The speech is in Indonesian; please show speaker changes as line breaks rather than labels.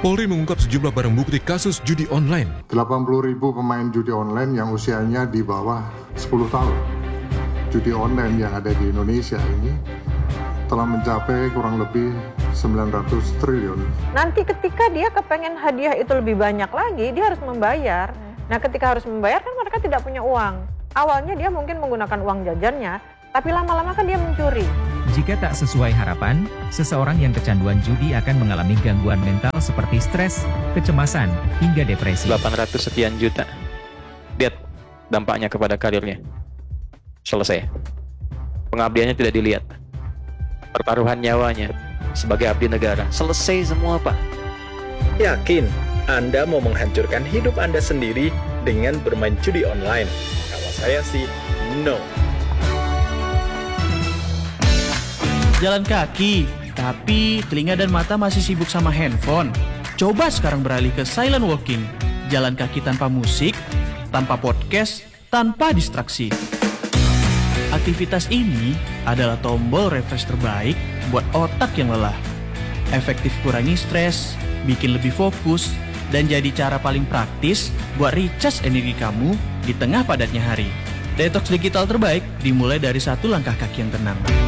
Polri mengungkap sejumlah barang bukti kasus judi online.
80.000 pemain judi online yang usianya di bawah 10 tahun. Judi online yang ada di Indonesia ini telah mencapai kurang lebih 900 triliun.
Nanti ketika dia kepengen hadiah itu lebih banyak lagi, dia harus membayar. Nah, ketika harus membayar kan mereka tidak punya uang. Awalnya dia mungkin menggunakan uang jajannya, tapi lama-lama kan dia mencuri.
Jika tak sesuai harapan, seseorang yang kecanduan judi akan mengalami gangguan mental seperti stres, kecemasan, hingga depresi.
800 sekian juta. Lihat dampaknya kepada karirnya. Selesai. Pengabdiannya tidak dilihat. Pertaruhan nyawanya sebagai abdi negara. Selesai semua, Pak.
Yakin Anda mau menghancurkan hidup Anda sendiri dengan bermain judi online? Kalau saya sih, no.
Jalan kaki, tapi telinga dan mata masih sibuk sama handphone. Coba sekarang beralih ke silent walking. Jalan kaki tanpa musik, tanpa podcast, tanpa distraksi. Aktivitas ini adalah tombol refresh terbaik buat otak yang lelah. Efektif kurangi stres, bikin lebih fokus, dan jadi cara paling praktis buat recharge energi kamu di tengah padatnya hari. Detox digital terbaik dimulai dari satu langkah kaki yang tenang.